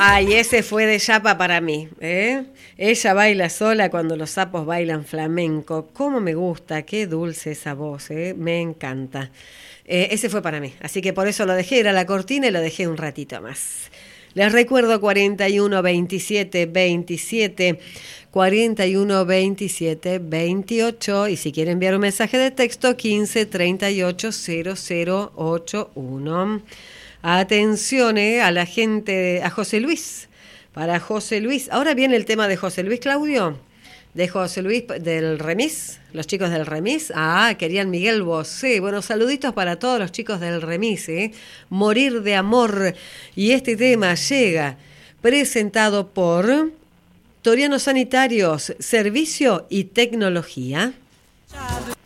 Ay, ese fue de Yapa para mí, ¿eh? Ella baila sola cuando los sapos bailan flamenco. Cómo me gusta, qué dulce esa voz, ¿eh? Me encanta. Ese fue para mí, así que por eso lo dejé, era la cortina y lo dejé un ratito más. Les recuerdo 41 27 27 41 27 28 y si quieren enviar un mensaje de texto 15 38 0081. Atención a la gente, a José Luis. Para José Luis. Ahora viene el tema de José Luis, Claudio. De José Luis del Remis. Los chicos del Remis. Querían Miguel Bosé. Bueno, saluditos para todos los chicos del Remis. Morir de amor. Y este tema llega presentado por Toriano Sanitarios, Servicio y Tecnología.